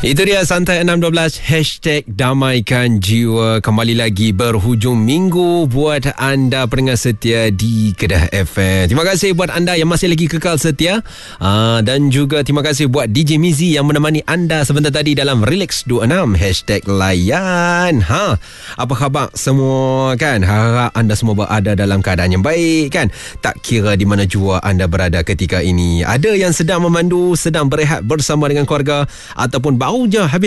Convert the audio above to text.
Itu dia Santai 612 #damaikan jiwa. Kembali lagi berhujung minggu buat anda pendengar setia di Kedah FM. Terima kasih buat anda yang masih lagi kekal setia, dan juga terima kasih buat DJ Mizi yang menemani anda sebentar tadi dalam Relax 26 #layan. Apa khabar semua kan? Harap anda semua berada dalam keadaan yang baik kan? Tak kira di mana jua anda berada ketika ini. Ada yang sedang memandu, sedang berehat bersama dengan keluarga, ataupun baru je habis